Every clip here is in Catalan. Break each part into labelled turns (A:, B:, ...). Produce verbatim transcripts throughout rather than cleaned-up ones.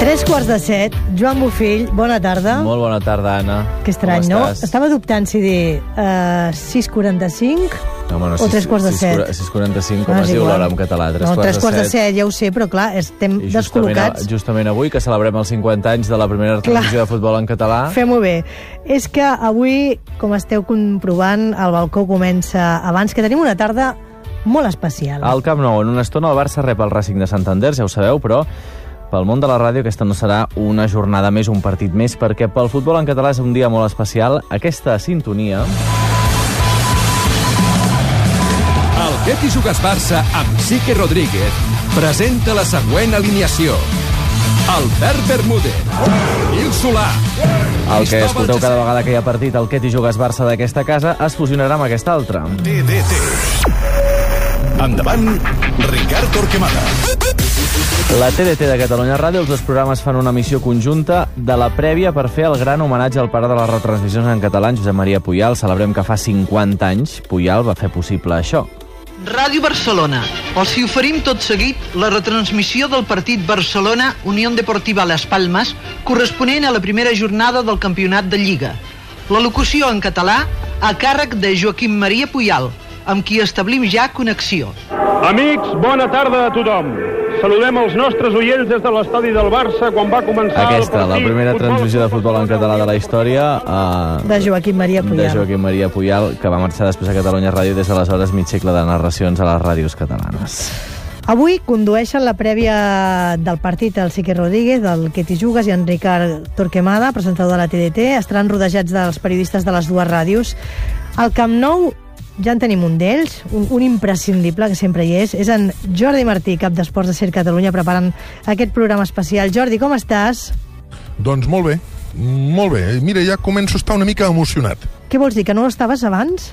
A: Tres quarts de set, Joan Bofill, bona tarda.
B: Molt bona tarda, Anna.
A: Que estrany, no? Estava dubtant si dir uh, sis quaranta-cinc
B: no, bueno,
A: o tres quarts de set.
B: sis quaranta-cinc, com ah, es diu l'hora en català?
A: tres no, tres quarts de set, ja ho sé, però clar, estem
B: I
A: descol·locats.
B: Justament, justament avui, que celebrem els cinquanta anys de la primera transmissió de futbol en català.
A: Fem-ho bé. És que avui, com esteu comprovant, el balcó comença abans, que tenim una tarda molt especial.
B: Al Camp Nou, en una estona, el Barça rep el Racing de Santander, ja ho sabeu, però pel món de la ràdio aquesta no serà una jornada més, un partit més, perquè pel futbol en català és un dia molt especial. Aquesta sintonia...
C: El Què t'hi jugues Barça amb Sique Rodríguez presenta la següent alineació. Albert Bermúdez, Il Solà...
B: El que escolteu cada vegada que hi ha partit, el Què t'hi jugues Barça d'aquesta casa, es fusionarà amb aquesta altra.
C: T D T. Endavant, Ricard Torquemada.
B: La T D T de Catalunya Ràdio, els dos programes fan una missió conjunta de la prèvia per fer el gran homenatge al pare de les retransmissions en català, Josep Maria Pujal. Celebrem que fa cinquanta anys Pujal va fer possible això.
D: Ràdio Barcelona. Els hi oferim tot seguit la retransmissió del partit Barcelona-Unión Deportiva Las Palmas, corresponent a la primera jornada del campionat de Lliga. La locució en català a càrrec de Joaquim Maria Pujal, amb qui establim ja connexió.
E: Amics, bona tarda a tothom. Saludem els nostres oients des de l'estadi del Barça quan va començar
B: Aquesta,
E: el partit.
B: la primera transmissió de futbol en català de la història. Uh,
A: de Joaquim Maria Pujal.
B: De Joaquim Maria Pujal, que va marxar després a Catalunya Ràdio, des d'aleshores mig segle de narracions a les ràdios catalanes.
A: Avui condueixen la prèvia del partit el Sique Rodríguez, del Què t'hi jugues, i en Ricard Torquemada, presentador de la T D T. Estaran rodejats dels periodistes de les dues ràdios. Al Camp Nou ja en tenim un d'ells, un, un imprescindible que sempre hi és, és en Jordi Martí, cap d'Esports de Ser Catalunya, preparant aquest programa especial. Jordi, com estàs?
F: Doncs molt bé, molt bé. Mira, ja començo a estar una mica emocionat.
A: Què vols dir, que no estaves abans?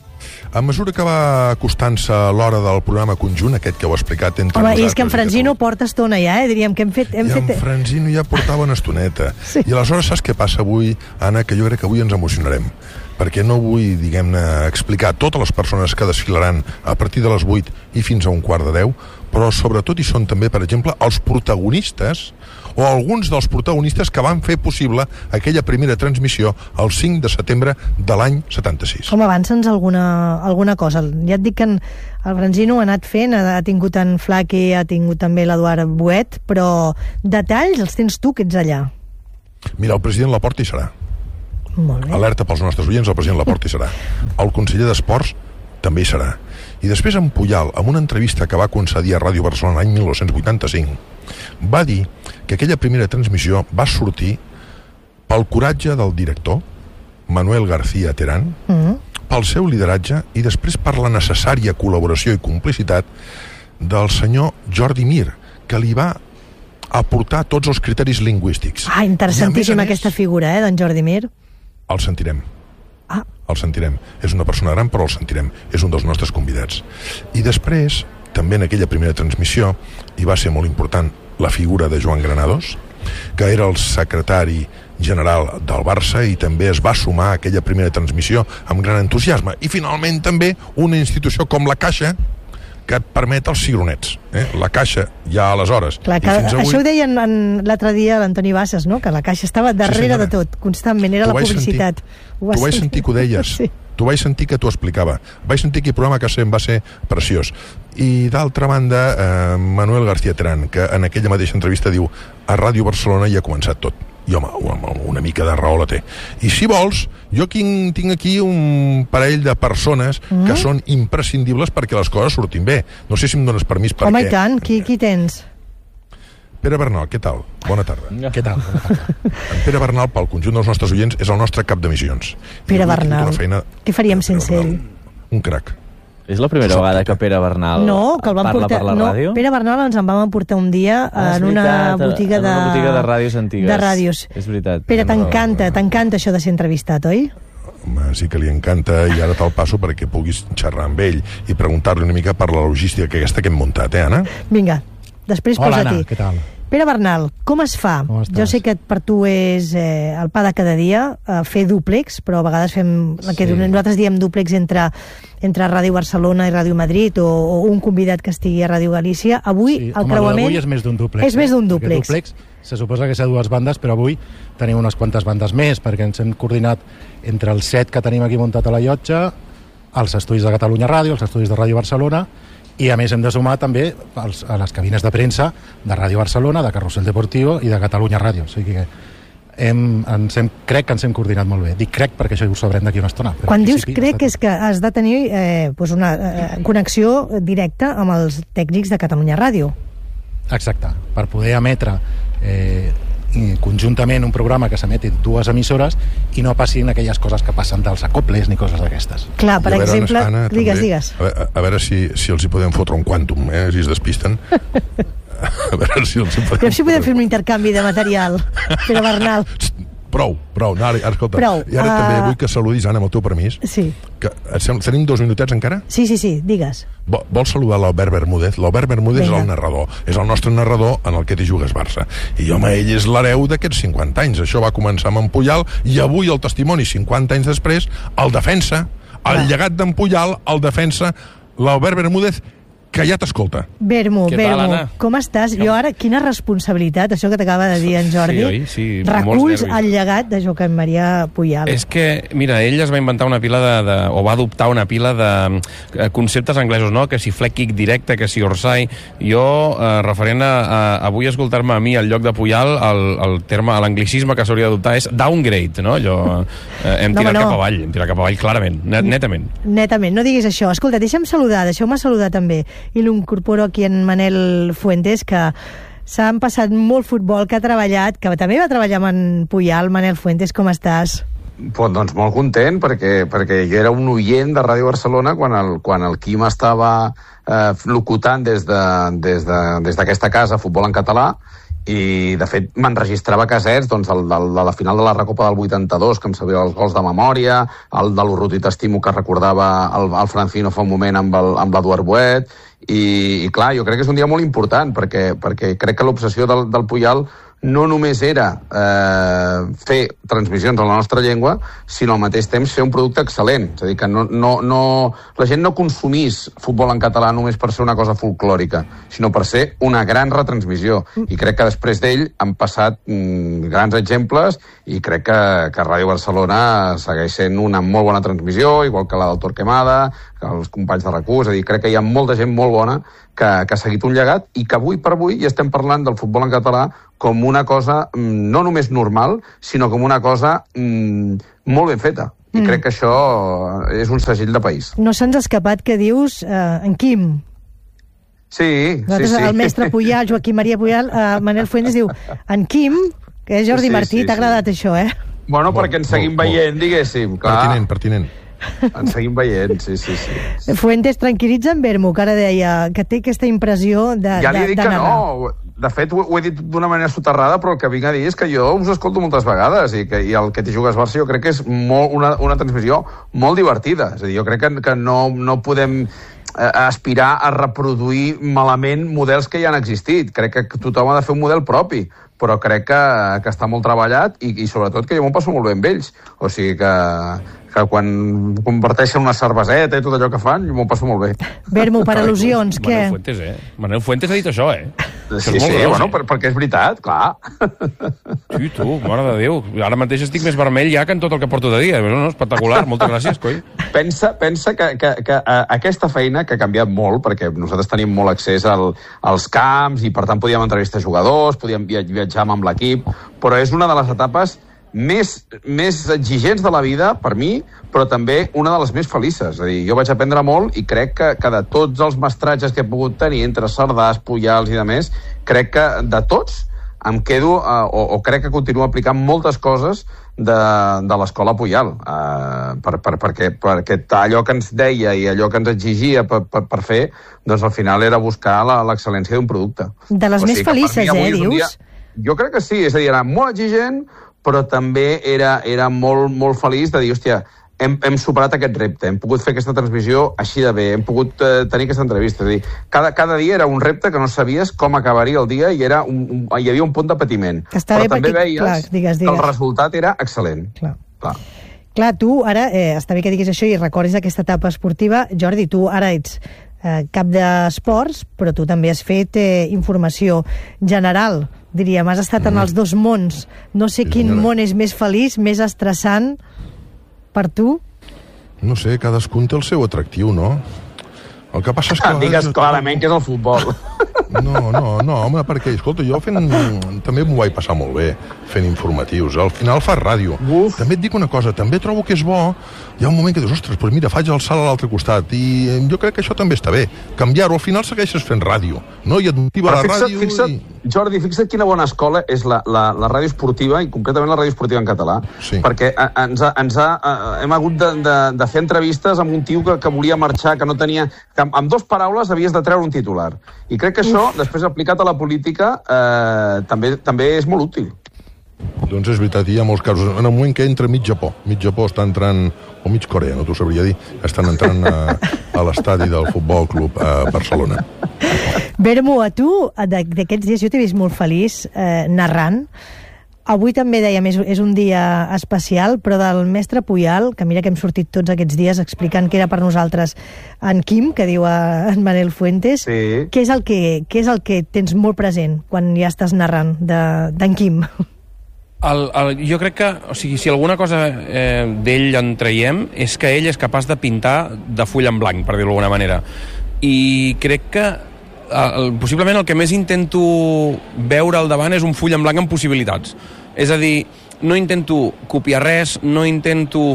F: A mesura que va acostant-se l'hora del programa conjunt, aquest que heu explicat entre
A: Home,
F: nosaltres...
A: i és que en Franzino porta estona ja, eh? Diríem que hem fet... Hem
F: I
A: fet...
F: en Franzino ja portava una estoneta.
A: Sí.
F: I aleshores saps què passa avui, Anna? Que jo crec que avui ens emocionarem. Perquè no vull, diguem-ne, explicar totes les persones que desfilaran a partir de les vuit i fins a un quart de deu, però sobretot hi són també, per exemple, els protagonistes o alguns dels protagonistes que van fer possible aquella primera transmissió el cinc de setembre de l'any setanta-sis.
A: Com avança'ns alguna, alguna cosa. Ja et dic que en, el Franzino ha anat fent, ha, ha tingut en Flaqui, ha tingut també l'Eduard Buet, però detalls els tens tu, que ets allà.
F: Mira, el president Laporta hi serà.
A: Molt bé.
F: Alerta pels nostres oients, el president Laporta hi serà. El conseller d'Esports també hi serà. I després en Pujal, en una entrevista que va concedir a Ràdio Barcelona l'any mil nou-cents vuitanta-cinc, va dir que aquella primera transmissió va sortir pel coratge del director, Manuel García Terán, mm-hmm. pel seu lideratge i després per la necessària col·laboració i complicitat del senyor Jordi Mir, que li va aportar tots els criteris lingüístics.
A: Ah, interessantíssima aquesta figura, eh, d'en Jordi Mir.
F: El sentirem.
A: Ah.
F: El sentirem. És una persona gran, però el sentirem. És un dels nostres convidats. I després, també en aquella primera transmissió, hi va ser molt important la figura de Joan Granados, que era el secretari general del Barça i també es va sumar a aquella primera transmissió amb gran entusiasme. I finalment també una institució com la Caixa, que et permet els cigronets. Eh? La Caixa, ja aleshores.
A: Clar, que,
F: I fins avui...
A: Això ho deien l'altre dia l'Antoni Bassas, no? Que la Caixa estava darrere sí, de tot, constantment, era la publicitat.
F: T'ho vaig sentir, sentir que ho deies. Sí. T'ho vaig sentir que t'ho explicava. Vaig sentir aquell programa que va ser preciós. I d'altra banda, eh, Manuel García Terán, que en aquella mateixa entrevista diu a Ràdio Barcelona ja ha començat tot. I home, una mica de raó la té. I si vols, jo tinc, tinc aquí un parell de persones mm. que són imprescindibles perquè les coses surtin bé. No sé si em dones permís per
A: home,
F: què.
A: Home, i tant, qui, qui tens?
F: Pere Bernal, què tal? Bona tarda.
B: Què tal?
F: En Pere Bernal, pel conjunt dels nostres oients, és el nostre cap de missions.
A: Pere Bernal. Feina... Què faríem sense ell?
F: Un crac.
B: És la primera vegada que Pere Bernal
A: no, que el van
B: parla
A: portar,
B: per la
A: no,
B: ràdio?
A: Pere Bernal ens en vam emportar un dia ah, en una botiga de...
B: En una botiga de ràdios antigues.
A: De ràdios.
B: És veritat.
A: Pere, t'encanta, t'encanta això de ser entrevistat, oi?
F: Home, sí que li encanta, i ara te'l passo perquè puguis xerrar amb ell i preguntar-li una mica per la logística que aquesta que hem muntat, eh, Anna?
A: Vinga, després
G: Hola,
A: posa-t'hi.
G: Anna, què tal?
A: Pere Bernal, com es fa? Jo sé que per tu és eh, el pa de cada dia, eh, fer dúplex, però a vegades fem el que sí. nosaltres diem dúplex entre, entre Ràdio Barcelona i Ràdio Madrid, o, o un convidat que estigui a Ràdio Galícia. Avui
G: sí,
A: el
G: home,
A: creuament...
G: Avui és més d'un dúplex.
A: És eh? més d'un dúplex.
G: dúplex. Se suposa que és a dues bandes, però avui tenim unes quantes bandes més, perquè ens hem coordinat entre els set que tenim aquí muntat a la llotja, els estudis de Catalunya Ràdio, els estudis de Ràdio Barcelona, i a més hem de sumar també els, a les cabines de premsa de Ràdio Barcelona, de Carrusel Deportivo i de Catalunya Ràdio. O sigui que hem, ens hem, crec que ens hem coordinat molt bé. Dic crec perquè això ho sabrem d'aquí una estona.
A: Quan dius crec és que has de tenir eh, pues una eh, connexió directa amb els tècnics de Catalunya Ràdio.
G: Exacte, per poder emetre eh, conjuntament un programa que s'emeti dues emissores i no passin aquelles coses que passen dels acoples ni coses d'aquestes.
A: Clar, per exemple,
F: Anna,
A: digues,
F: també,
A: digues.
F: A veure, a veure si, si els hi podem fotre un quàntum, eh, si es despisten. A veure si els hi podem...
A: Però si podem fer un intercanvi de material, Pere Bernal.
F: Prou, prou. No, ara, ara, escolta.
A: Prou.
F: I ara uh... també vull que saludis, Anna, amb el teu permís.
A: Sí.
F: Que, tenim dos minutets encara?
A: Sí, sí, sí, digues.
F: Vol, vol saludar l'Albert Bermúdez? L'Albert Bermúdez Venga. És el narrador. És el nostre narrador en el que t'hi jugues Barça. I, home, ell és l'hereu d'aquests cinquanta anys. Això va començar amb en Puyal i avui el testimoni, cinquanta anys després, el defensa, el ah. llegat d'en Puyal, el defensa l'Albert Bermúdez, que ja t'escolta.
A: Bermu,
H: Què
A: Bermu,
H: tal,
A: com estàs? Jo ara, quina responsabilitat, això que t'acaba de dir en Jordi.
H: Sí, oi? Sí,
A: reculls el llegat de Joaquim Maria Puyal.
H: És que, mira, ell es va inventar una pila de, de o va adoptar una pila de eh, conceptes anglesos, no? Que si flag kick directe, que si orsai. Jo, eh, referent a, a avui escoltar-me a mi al lloc de Puyal, el, el terme, l'anglicisme que s'hauria d'adoptar és downgrade, no? Allò, eh, hem
A: no,
H: tirat
A: no.
H: cap avall, hem tirat cap avall, clarament, net, netament.
A: Netament, no diguis això. Escolta, deixa'm saludar, deixeu-me saludar també. I l'incorporo aquí en Manel Fuentes, que s'han passat molt futbol, que ha treballat, que també va treballar amb en Puyal. Manel Fuentes, com estàs?
I: Pues, doncs molt content, perquè, perquè jo era un oient de Ràdio Barcelona quan el, quan el Quim estava eh, locutant des d'aquesta de, des de, des d'aquesta casa Futbol en Català, i de fet m'enregistrava casets doncs, el, el, de la final de la Recopa del vuitanta-dos, que em sabia els gols de memòria, el de l'Urruti T'estimo que recordava el, el Francino fa un moment amb, el, amb l'Eduard Boet, i, i clar, jo crec que és un dia molt important perquè, perquè crec que l'obsessió del, del Puyal no només era eh, fer transmissions en la nostra llengua, sinó al mateix temps fer un producte excel·lent. És a dir, que no, no, no, la gent no consumís futbol en català només per ser una cosa folclòrica, sinó per ser una gran retransmissió. I crec que després d'ell han passat mm, grans exemples, i crec que, que Ràdio Barcelona segueix sent una molt bona transmissió, igual que la del Torquemada, que els companys de RAC-u. És a dir, crec que hi ha molta gent molt bona que, que ha seguit un llegat, i que avui per avui ja estem parlant del futbol en català com una cosa no només normal, sinó com una cosa mm, molt ben feta. I mm. crec que això és un segell de país.
A: No se'ns ha escapat que dius eh, en Quim.
I: Sí, sí, sí.
A: El mestre Puyal, Joaquim Maria Puyal, eh, Manel Fuentes diu en Quim, que és Jordi sí, Martí, sí, t'ha sí. agradat això, eh?
I: Bueno, molt, perquè ens seguim molt, veient, molt. Diguéssim. Clar.
F: Pertinent, pertinent.
I: Ens seguim veient, sí, sí, sí.
A: Fuentes, tranquil·litza en Bermu, que ara deia que té aquesta impressió de,
I: ja li he
A: de,
I: dit
A: de
I: que
A: narrar.
I: No. De fet, ho, ho he dit d'una manera soterrada, però el que vinc a dir és que jo us escolto moltes vegades, i, que, i el que t'hi jugues Barça jo crec que és molt, una, una transmissió molt divertida. És a dir, jo crec que, que no, no podem eh, aspirar a reproduir malament models que ja han existit. Crec que tothom ha de fer un model propi, però crec que, que està molt treballat, i, i sobretot que jo m'ho passo molt bé amb ells. O sigui que, que quan comparteixen una cerveseta i tot allò que fan, jo m'ho passo molt bé.
A: Bermu, per al·lusions, què?
H: Manel Fuentes, eh? Manel Fuentes ha dit això, eh?
I: Sí, sí, gros, bueno, eh? perquè és veritat, clar.
H: Sí, tu, mare de Déu. Ara mateix estic més vermell ja que en tot el que porto de dia. No, no, espectacular, moltes gràcies, coi.
I: Pensa, pensa que, que, que aquesta feina, que ha canviat molt, perquè nosaltres tenim molt accés al, als camps, i per tant podíem entrevistar jugadors, podíem viatjar amb l'equip, però és una de les etapes més, més exigents de la vida, per mi, però també una de les més felices. És a dir, jo vaig aprendre molt, i crec que, que de tots els mestratges que he pogut tenir entre Cerdàs, Puyals i de més, crec que de tots em quedo, eh, o, o crec que continuo aplicant moltes coses de, de l'escola Puyal, eh, per, per, perquè, perquè allò que ens deia i allò que ens exigia per, per, per fer, doncs al final era buscar l'excel·lència d'un producte.
A: De les o sigui, més felices, eh, dius? Dia,
I: jo crec que sí, és a dir, era molt exigent, però també era, era molt, molt feliç de dir, hòstia, hem, hem superat aquest repte, hem pogut fer aquesta transmissió així de bé, hem pogut eh, tenir aquesta entrevista. És a dir, cada, cada dia era un repte que no sabies com acabaria el dia i era un, un, hi havia un punt de patiment.
A: Està
I: Però
A: bé
I: també
A: perquè,
I: veies
A: clar, digues, digues.
I: que el resultat era excel·lent.
A: Clar.
I: Clar.
A: Clar, tu ara, eh, està bé que diguis això i recordis aquesta etapa esportiva. Jordi, tu ara ets eh, cap d'esports, però tu també has fet eh, informació general, diríem. Has estat mm. en els dos mons. No sé sí, quin senyora. món és més feliç, més estressant per tu.
F: No sé, cadascun té el seu atractiu, no? El que passa és que...
I: Digues clarament que és el futbol.
F: No, no, no, home, perquè, escolta, jo fent... també m'ho vaig passar molt bé fent informatius. Al final fas ràdio. Uf. També et dic una cosa, també trobo que és bo. Hi ha un moment que dius, ostres, doncs mira, faig el salt a l'altre costat. I jo crec que això també està bé. Canviar-ho, al final segueixes fent ràdio, no? I et motiva la
I: fixa't,
F: ràdio...
I: Fixa't,
F: i...
I: Jordi, fixa't quina bona escola és la, la, la ràdio esportiva, i concretament la ràdio esportiva en català, sí. perquè ens ha, ens ha, hem hagut de, de, de fer entrevistes amb un tio que, que volia marxar, que no tenia... que amb, amb dos paraules havies de treure un titular. I crec que això, Uf. després aplicat a la política, eh, també, també és molt útil.
F: Doncs és veritat, hi ha molts casos. En el moment que entra mig Japó, mig Japó està entrant, o mig Corea, no t'ho sabria dir, estan entrant a, a l'estadi del Futbol Club a Barcelona.
A: Bermo, a tu, d'aquests dies, jo t'he vist molt feliç eh, narrant. Avui també dèiem, és, és un dia especial, però del mestre Puyal, que mira que hem sortit tots aquests dies explicant que era per nosaltres en Quim, que diu a en Manel Fuentes, sí. què, és el que, què és el que tens molt present quan ja estàs narrant d'en Quim?
H: El, el, jo crec que, o sigui, si alguna cosa eh, d'ell en traiem és que ell és capaç de pintar de full en blanc, per dir-ho d'alguna manera. I crec que el, possiblement el que més intento veure al davant és un full en blanc amb possibilitats. És a dir, no intento copiar res, no intento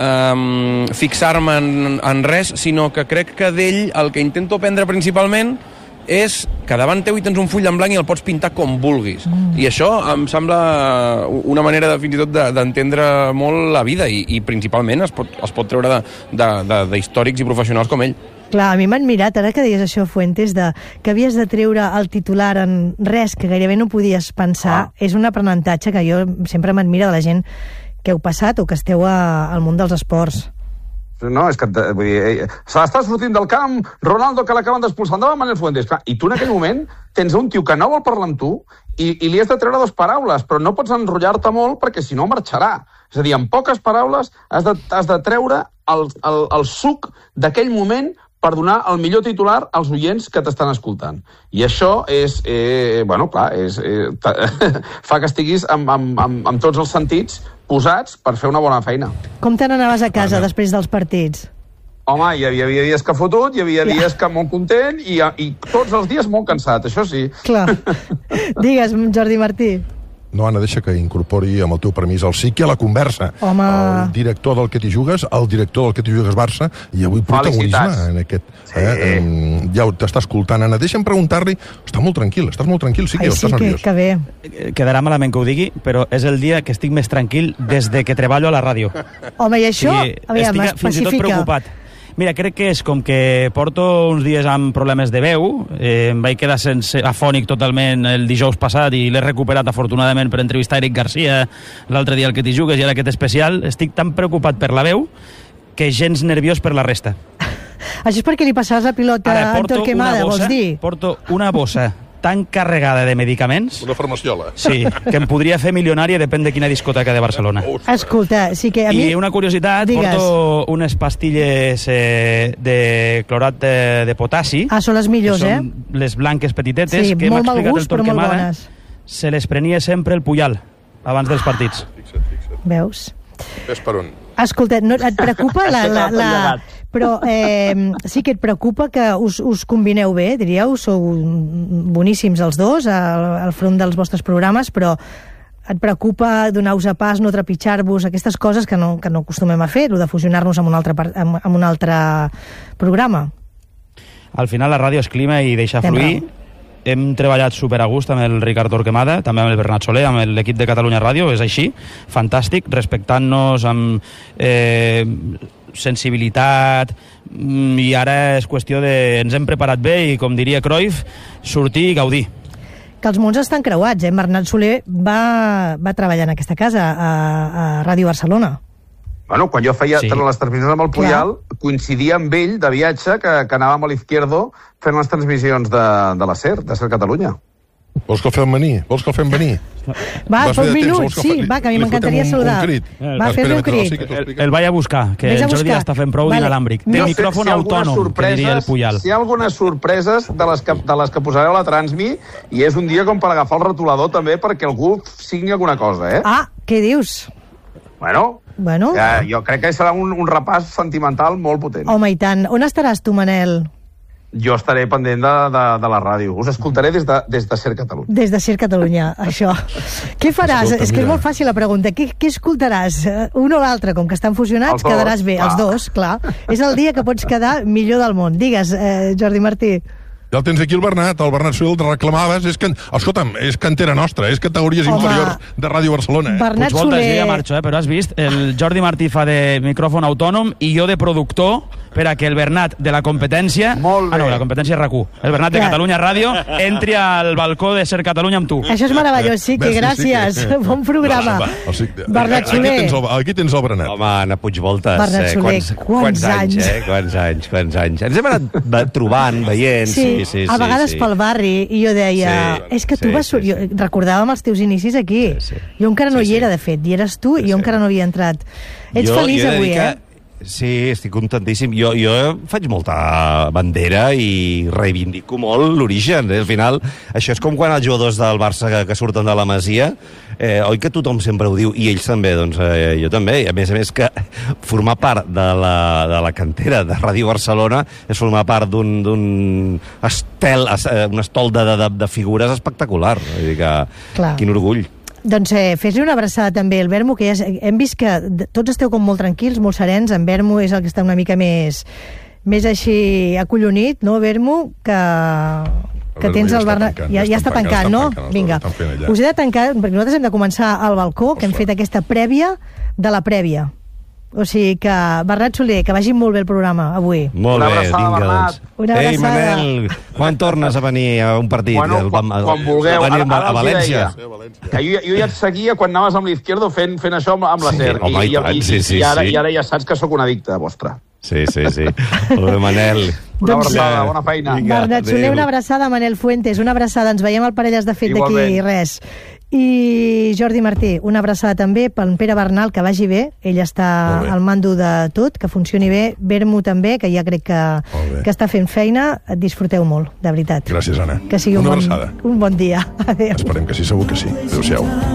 H: um, fixar-me en, en res, sinó que crec que d'ell el que intento aprendre principalment és que davant teu hi tens un full en blanc i el pots pintar com vulguis. Mm. I això em sembla una manera de, fins i tot d'entendre de, molt la vida i, i principalment es pot, es pot treure d'històrics i professionals com ell.
A: Clar, a mi m'han mirat, ara que deies això, Fuentes, de, que havies de treure el titular en res que gairebé no podies pensar. Ah. És un aprenentatge que jo sempre m'admira de la gent que heu passat o que esteu a, al món dels esports.
I: No, és que, vull dir, se l'està sortint del camp, Ronaldo, que l'acaben d'expulsar, endavant Manel Fuentes. Clar, i tu en aquell moment tens un tio que no vol parlar amb tu i, i li has de treure dues paraules, però no pots enrotllar-te molt perquè si no marxarà. És a dir, en poques paraules has de, has de treure el, el, el suc d'aquell moment per donar el millor titular als oients que t'estan escoltant. I això és, eh, bueno, clar, és, eh, fa que estiguis amb, amb, amb, amb tots els sentits posats per fer una bona feina.
A: Com te n'anaves a casa ah, no. després dels partits?
I: Home, hi havia, hi havia dies que fotut, hi havia ja. dies que molt content i, i tots els dies molt cansat, això sí.
A: Clar. Digues, Jordi Martí.
F: No, Anna, deixa que incorpori, amb el teu permís, el Siqui a la conversa.
A: Home.
F: El director del Que t'hi jugues, el director del Que t'hi jugues Barça, i avui protagonisme en aquest... Sí. Eh? Ja t'està escoltant, Anna. Deixa'm preguntar-li... Està molt tranquil, estàs molt tranquil, Siqui,
A: Ai,
F: o estàs
A: sí,
F: nerviós?
A: Que, que bé.
J: Quedarà malament que ho digui, però és el dia que estic més tranquil des de que treballo a la ràdio.
A: Home, i això?
J: Sí,
A: aviam,
J: estic fins i tot preocupat. Mira, crec que és com que porto uns dies amb problemes de veu, eh, em vaig quedar sense afònic totalment el dijous passat i l'he recuperat afortunadament per entrevistar Eric Garcia l'altre dia al Que t'hi jugues i ara aquest especial. Estic tan preocupat per la veu que gens nerviós per la resta.
A: Això és perquè li passaves la pilota a Torquemada, vols dir?
J: Porto una bossa tan carregada de medicaments...
F: Una farmaciola.
J: Sí, que em podria fer milionària, depèn de quina discoteca de Barcelona.
A: Escolta, sí que a mi...
J: I una curiositat, Digues. porto unes pastilles eh, de clorat de, de potassi.
A: Ah, són les millors, eh?
J: Són les blanques petitetes,
A: sí,
J: que m'ha explicat
A: gust,
J: el Torquemada.
A: Se
J: les prenia sempre el Puyal, abans dels partits.
F: Fixa't, fixa't.
A: Veus?
F: Ves per on?
A: Escolta, no, et preocupa la... la, la... Però eh, sí que et preocupa que us, us combineu bé, diríeu, sou boníssims els dos al, al front dels vostres programes, però et preocupa donar-vos a pas, no trepitjar-vos, aquestes coses que no, que no acostumem a fer, el de fusionar-nos amb un altre, amb, amb un altre programa.
J: Al final la ràdio és clima i deixa
A: Tem
J: fluir. Raó. Hem treballat super a gust amb el Ricard Torquemada, també amb el Bernat Soler, amb l'equip de Catalunya Ràdio, és així, fantàstic, respectant-nos amb eh, sensibilitat, i ara és qüestió de... Ens hem preparat bé i, com diria Cruyff, sortir i gaudir.
A: Que els mons estan creuats, eh? Bernat Soler va, va treballar en aquesta casa, a, a Ràdio Barcelona.
I: Bueno, quan jo feia
J: Sí.
I: sí. les transmissions amb el Puyal, coincidia amb ell de viatge que, que anàvem a l'Izquierdo fent les transmissions de, de la SER, de SER Catalunya.
F: Vols que el fem venir? Vols que el fem venir?
A: Va,
F: Vas
A: fa
F: bé
A: un
F: de temps,
A: minut,
F: vols que
A: sí,
F: fa-
A: va, que a mi
F: li
A: m'encantaria
F: fotem un-
A: saludar.
F: un crit?
A: Va, fem-li un
F: Espera,
A: crit.
F: sí que t'ho
J: El,
F: explica.
J: el vaig a buscar, que
A: Vés a
J: el Jordi
A: buscar.
J: ja està fent prou
A: Vale.
J: d'inalàmbric.
A: No
J: Té
A: sé
J: micròfon
I: si hi ha algunes
J: autònom, que diria el Puyal.
I: Si hi ha algunes sorpreses de les que, de les que posareu a la Transmi, i és un dia com per agafar el rotulador també perquè algú signi alguna cosa, eh?
A: Ah, què dius?
I: Bueno,
A: Bueno,
I: que jo crec que serà un, un repàs sentimental molt potent.
A: home, i tant. On estaràs tu, Manel?
I: Jo estaré pendent de, de, de la ràdio. Us escoltaré des de, des de SER Catalunya.
A: Des de Ser Catalunya, això. Què faràs?
F: Escolta,
A: és que és
F: mira.
A: molt fàcil la pregunta. Què, què escoltaràs? Eh, Un o l'altre? Com que estan fusionats,
I: Els dos,
A: quedaràs bé.
I: clar.
A: Els dos, clar. És el dia que pots quedar millor del món. Digues, eh, Jordi Martí.
F: Ja el tens aquí el Bernat, el Bernat Suil, el reclamaves, és que, escolta'm, és cantera nostra, és categories
A: Home,
F: inferiors de Ràdio Barcelona. Eh?
A: Bernat
J: Puigvolta, jo ja
A: Soler...
J: marxo, eh? Però has vist, el Jordi Martí fa de micròfon autònom i jo de productor per a que el Bernat de la competència...
I: Molt bé.
J: Ah, no, la competència és RAC u. El Bernat de
A: Clar.
J: Catalunya Ràdio entri al balcó de Ser Catalunya amb tu.
A: Això és meravellós, sí, que
F: Ves, sí,
A: gràcies.
F: sí que-
A: Bon programa.
F: Va, o sigui,
A: Bernat
F: aquí
A: Soler.
F: tens el, aquí tens el Bernat.
K: Home, Anna Puigvoltes,
A: Bernat
K: eh,
A: Soler,
K: quants,
A: quants
K: anys,
A: anys.
K: eh? Quants anys, quants anys. Ens hem anat va- trobant, veient, sí, sí, sí.
A: a vegades
K: sí.
A: pel barri, i jo deia...
K: Sí,
A: és que tu
K: sí,
A: vas...
K: sí,
A: jo,
K: sí.
A: recordàvem els teus inicis aquí.
K: Sí, sí.
A: Jo encara no
K: Sí,
A: hi
K: sí.
A: era, de fet, i eres tu, i jo
K: sí.
A: encara no havia entrat. Ets
K: Jo-
A: feliç
K: jo he de
A: avui,
K: dir que-
A: eh?
K: Sí, estic contentíssim. Jo, jo faig molta bandera i reivindico molt l'origen. Eh? Al final, això és com quan els jugadors del Barça que, que surten de la Masia, eh, oi que tothom sempre ho diu, i ells també, doncs eh, jo també. I a més a més que formar part de la, de la cantera de Ràdio Barcelona és formar part d'un d'un estel, es- eh, un estol de, de, de figures espectacular. Vull dir que,
A: Clar.
K: quin orgull.
A: Doncs eh, fes-li una abraçada també al Vermo, que ja és, hem vist que d- tots esteu com molt tranquils, molt serens. En Vermo és el que està una mica més, més així acollonit, no, Vermo? Que, que
F: Vermo
A: tens
F: ja
A: el
F: està
A: Bernat...
F: tancant,
A: Ja,
F: ja
A: ja
F: estan
A: està
F: tancant,
A: tancat,
F: estan
A: no?
F: tancant els
A: Vinga.
F: dos, estan fent allà.
A: Us he de tancar, perquè nosaltres hem de començar al balcó, que hem fet aquesta prèvia de la prèvia. O sigui que, Bernat Soler, que vagi molt bé el programa avui.
K: Molt
I: Una
K: bé,
I: abraçada,
K: vinga,
I: Bernat.
K: doncs.
A: Una
K: Ei,
A: abraçada.
K: Manel, quan tornes a venir a un partit?
I: Bueno,
K: El-
I: quan,
K: a-
I: quan vulgueu.
K: a venir
I: Ara,
K: a
I: ara els hi
K: València?
I: deia. Que jo, jo ja et seguia quan anaves amb l'Izquierdo fent, fent això amb, amb la
K: Sí,
I: SER.
K: home, i tant, sí, sí,
I: i, ara,
K: sí.
I: I ara ja saps que sóc un addicte vostre.
K: Sí, sí, sí. Molt bé, Manel.
I: Una
A: Doncs-
I: abraçada, bona feina.
K: Vinga,
A: Bernat Soler,
K: adéu.
A: una abraçada. Manel Fuentes, una abraçada. Ens veiem al Parelles de Fet d'aquí
I: Igualment.
A: res. I Jordi Martí, una abraçada també pel Pere Bernal, que vagi bé. Ell està
F: Molt bé.
A: al mando de tot, que funcioni bé. Vermo també, que ja crec que,
F: Molt bé.
A: que està fent feina. Et disfruteu molt, de veritat.
F: Gràcies, Anna.
A: Que sigui un
F: Una
A: bon,
F: abraçada.
A: un bon dia. Adéu.
F: Esperem que sí, segur que sí. Adéu-siau.